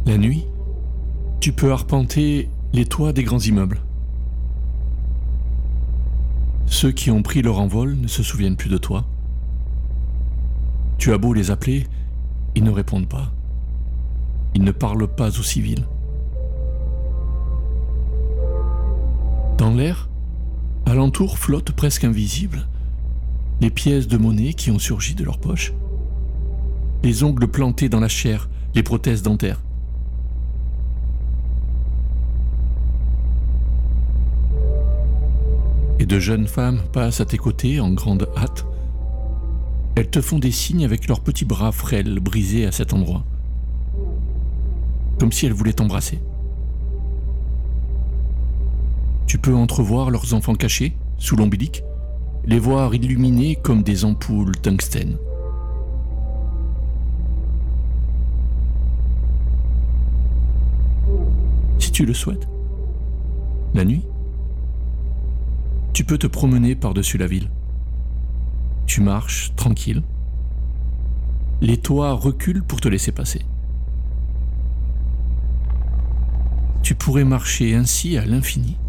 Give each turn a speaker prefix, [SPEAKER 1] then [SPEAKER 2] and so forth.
[SPEAKER 1] La nuit, tu peux arpenter les toits des grands immeubles. Ceux qui ont pris leur envol ne se souviennent plus de toi. Tu as beau les appeler, ils ne répondent pas. Ils ne parlent pas aux civils. Dans l'air, alentour flottent presque invisibles les pièces de monnaie qui ont surgi de leurs poches, les ongles plantés dans la chair, les prothèses dentaires. Et de jeunes femmes passent à tes côtés en grande hâte. Elles te font des signes avec leurs petits bras frêles brisés à cet endroit, comme si elles voulaient t'embrasser. Tu peux entrevoir leurs enfants cachés sous l'ombilic, les voir illuminés comme des ampoules tungstène. Si tu le souhaites, la nuit, tu peux te promener par-dessus la ville. Tu marches tranquille. Les toits reculent pour te laisser passer. Tu pourrais marcher ainsi à l'infini,